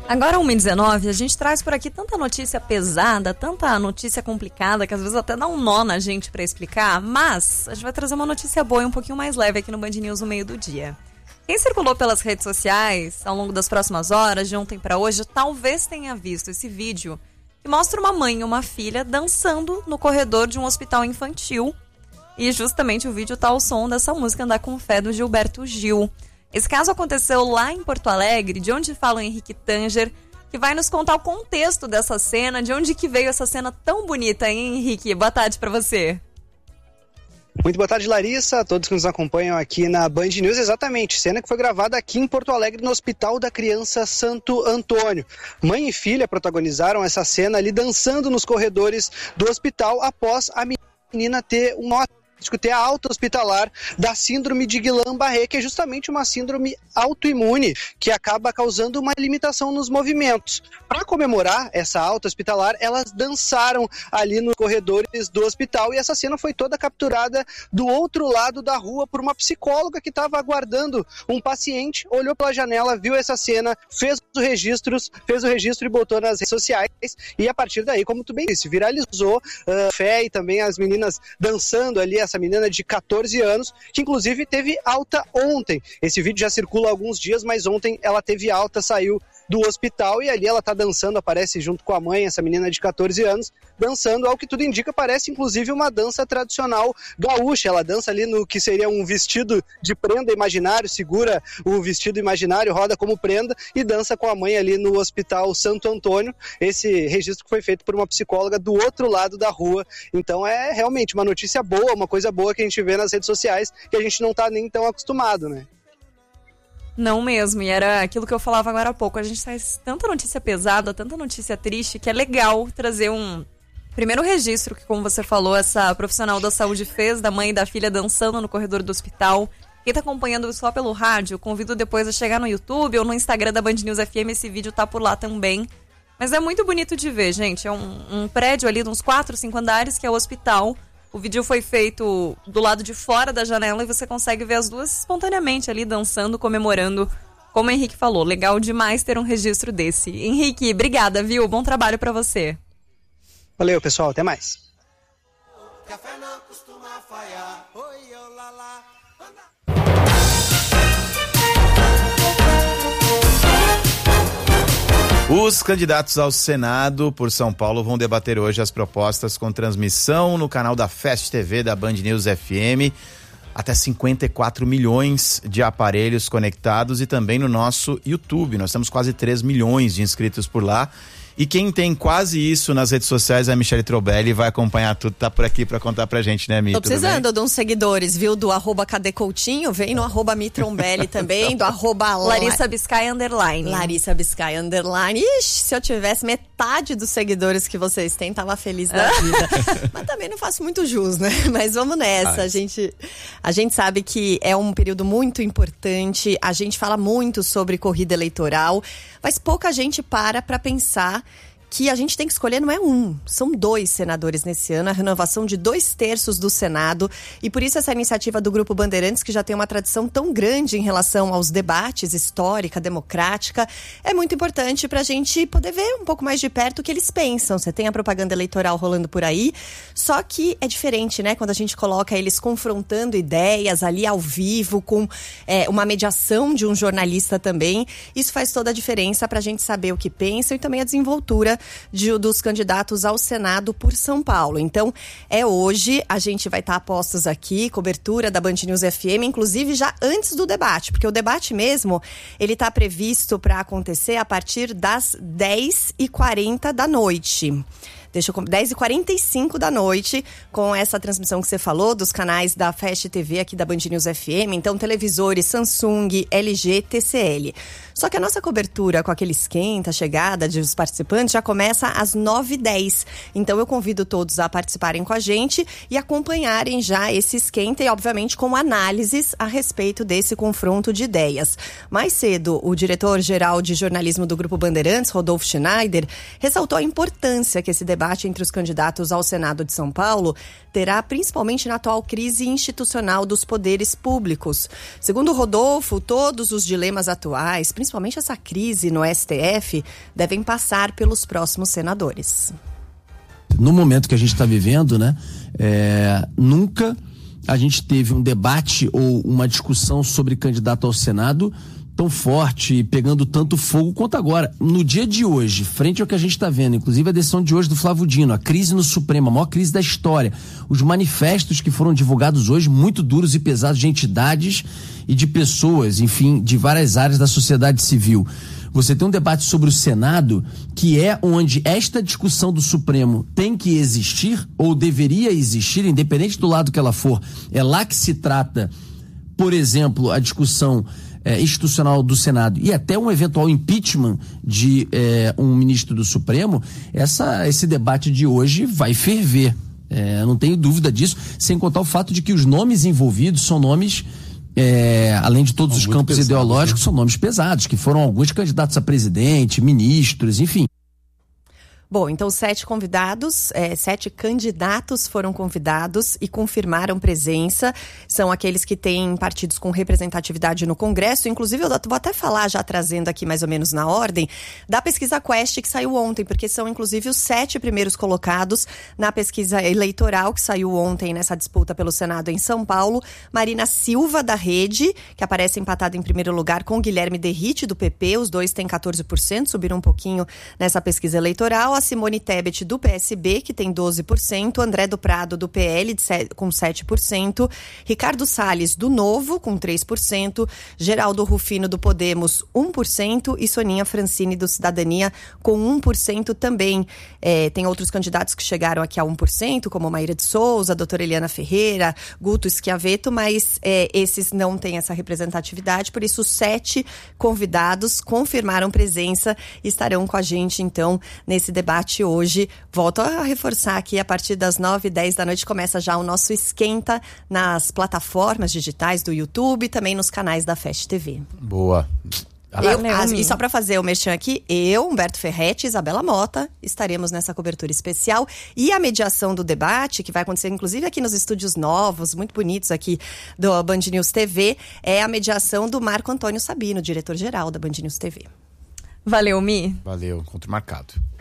Agora, 1h19, a gente traz por aqui tanta notícia pesada, tanta notícia complicada, que às vezes até dá um nó na gente pra explicar, mas a gente vai trazer uma notícia boa e um pouquinho mais leve aqui no Band News no meio do dia. Quem circulou pelas redes sociais ao longo das próximas horas, de ontem pra hoje, talvez tenha visto esse vídeo que mostra uma mãe e uma filha dançando no corredor de um hospital infantil. E justamente o vídeo tá ao som dessa música Andar com Fé, do Gilberto Gil. Esse caso aconteceu lá em Porto Alegre, de onde fala o Henrique Tanger, que vai nos contar o contexto dessa cena, de onde que veio essa cena tão bonita, hein, Henrique? Boa tarde pra você. Muito boa tarde, Larissa, a todos que nos acompanham aqui na Band News. Exatamente, cena que foi gravada aqui em Porto Alegre, no Hospital da Criança Santo Antônio. Mãe e filha protagonizaram essa cena ali dançando nos corredores do hospital após a menina ter a alta hospitalar da síndrome de Guillain-Barré, que é justamente uma síndrome autoimune que acaba causando uma limitação nos movimentos. Para comemorar essa alta hospitalar, elas dançaram ali nos corredores do hospital, e essa cena foi toda capturada do outro lado da rua por uma psicóloga que estava aguardando um paciente, olhou pela janela, viu essa cena, fez o registro e botou nas redes sociais, e a partir daí, como tu bem disse, viralizou Fé e também as meninas dançando ali, essa menina de 14 anos, que inclusive teve alta ontem. Esse vídeo já circula há alguns dias, mas ontem ela teve alta, saiu do hospital e ali ela tá dançando, aparece junto com a mãe, essa menina de 14 anos, dançando, ao que tudo indica, parece inclusive uma dança tradicional gaúcha. Ela dança ali no que seria um vestido de prenda imaginário, segura o vestido imaginário, roda como prenda e dança com a mãe ali no Hospital Santo Antônio. Esse registro foi feito por uma psicóloga do outro lado da rua. Então é realmente uma notícia boa, uma coisa boa que a gente vê nas redes sociais, que a gente não tá nem tão acostumado, né? Não mesmo, e era aquilo que eu falava agora há pouco. A gente traz tanta notícia pesada, tanta notícia triste, que é legal trazer um primeiro registro que, como você falou, essa profissional da saúde fez, da mãe e da filha dançando no corredor do hospital. Quem tá acompanhando só pelo rádio, convido depois a chegar no YouTube ou no Instagram da Band News FM, esse vídeo tá por lá também. Mas é muito bonito de ver, gente. É um prédio ali de uns 4, 5 andares, que é o hospital. O vídeo foi feito do lado de fora da janela e você consegue ver as duas espontaneamente ali dançando, comemorando, como o Henrique falou. Legal demais ter um registro desse. Henrique, obrigada, viu? Bom trabalho pra você. Valeu, pessoal. Até mais. Café não costuma falhar. Oi, olá, lá. Os candidatos ao Senado por São Paulo vão debater hoje as propostas com transmissão no canal da Fast TV da Band News FM. Até 54 milhões de aparelhos conectados e também no nosso YouTube. Nós temos quase 3 milhões de inscritos por lá. E quem tem quase isso nas redes sociais é a Michele Trobelli, vai acompanhar tudo, tá por aqui pra contar pra gente, né, Mi? Tô precisando de uns seguidores, viu? Do @cadecoutinho, vem no @mitrombelli também, do Larissa Biscay _. Larissa Biscay _. Ixi, se eu tivesse metade dos seguidores que vocês têm, tava feliz da vida. Mas também não faço muito jus, né? Mas vamos nessa, a gente sabe que é um período muito importante, a gente fala muito sobre corrida eleitoral, mas pouca gente para pensar que a gente tem que escolher não é um, são 2 senadores nesse ano, a renovação de 2/3 do Senado, e por isso essa iniciativa do Grupo Bandeirantes, que já tem uma tradição tão grande em relação aos debates, histórica, democrática, é muito importante pra gente poder ver um pouco mais de perto o que eles pensam. Você tem a propaganda eleitoral rolando por aí, só que é diferente, né, quando a gente coloca eles confrontando ideias ali ao vivo, com uma mediação de um jornalista também, isso faz toda a diferença pra gente saber o que pensam e também a desenvoltura dos candidatos ao Senado por São Paulo. Então, hoje, a gente vai estar a postos aqui, cobertura da Band News FM, inclusive já antes do debate, porque o debate mesmo, ele está previsto para acontecer a partir das 10h40 da noite. 10h45 da noite, com essa transmissão que você falou, dos canais da Fast TV aqui da Band News FM, então televisores Samsung, LG, TCL. Só que a nossa cobertura com aquele esquenta, a chegada dos participantes, já começa às 9h10. Então eu convido todos a participarem com a gente e acompanharem já esse esquenta e, obviamente, com análises a respeito desse confronto de ideias. Mais cedo, o diretor-geral de jornalismo do Grupo Bandeirantes, Rodolfo Schneider, ressaltou a importância que esse debate entre os candidatos ao Senado de São Paulo terá, principalmente na atual crise institucional dos poderes públicos. Segundo Rodolfo, todos os dilemas atuais, principalmente principalmente essa crise no STF, devem passar pelos próximos senadores. No momento que a gente está vivendo, né, nunca a gente teve um debate ou uma discussão sobre candidato ao Senado tão forte e pegando tanto fogo quanto agora. No dia de hoje, frente ao que a gente está vendo, inclusive a decisão de hoje do Flávio Dino, a crise no Supremo, a maior crise da história, os manifestos que foram divulgados hoje, muito duros e pesados, de entidades e de pessoas, enfim, de várias áreas da sociedade civil. Você tem um debate sobre o Senado, que é onde esta discussão do Supremo tem que existir, ou deveria existir, independente do lado que ela for. É lá que se trata, por exemplo, a discussão institucional do Senado e até um eventual impeachment de um ministro do Supremo. Esse debate de hoje vai ferver. Não tenho dúvida disso, sem contar o fato de que os nomes envolvidos são nomes... além de todos os campos pesados, ideológicos, né? São nomes pesados, que foram alguns candidatos a presidente, ministros, enfim. Bom, então 7 candidatos foram convidados e confirmaram presença. São aqueles que têm partidos com representatividade no Congresso. Inclusive, eu vou até falar, já trazendo aqui mais ou menos na ordem, da pesquisa Quest que saiu ontem, porque são inclusive os 7 primeiros colocados na pesquisa eleitoral que saiu ontem nessa disputa pelo Senado em São Paulo. Marina Silva, da Rede, que aparece empatada em primeiro lugar com Guilherme Derrite, do PP. Os dois têm 14%, subiram um pouquinho nessa pesquisa eleitoral. A Simone Tebet, do PSB, que tem 12%, André do Prado, do PL, com 7%, Ricardo Salles, do Novo, com 3%, Geraldo Rufino, do Podemos, 1%, e Soninha Francini, do Cidadania, com 1% também. Tem outros candidatos que chegaram aqui a 1%, como Maíra de Souza, doutora Eliana Ferreira, Guto Schiavetto, mas esses não têm essa representatividade, por isso 7 convidados confirmaram presença e estarão com a gente, então, nesse debate hoje. Volto a reforçar aqui, a partir das 9h10 da noite começa já o nosso esquenta nas plataformas digitais do YouTube e também nos canais da Fast TV. Boa. E só para fazer o merchan aqui, eu, Humberto Ferretti e Isabela Mota estaremos nessa cobertura especial, e a mediação do debate, que vai acontecer inclusive aqui nos estúdios novos, muito bonitos aqui do Band News TV, é a mediação do Marco Antônio Sabino, diretor-geral da Band News TV. Valeu, Mi. Valeu, encontro marcado.